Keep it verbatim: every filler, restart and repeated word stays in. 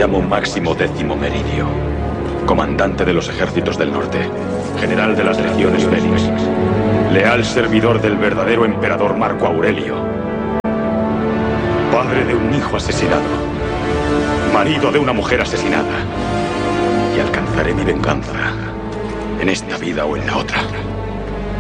llamo Máximo Décimo Meridio, comandante de los ejércitos del norte, general de las legiones Félix, leal servidor del verdadero emperador Marco Aurelio, padre de un hijo asesinado, marido de una mujer asesinada, y alcanzaré mi venganza en esta vida o en la otra.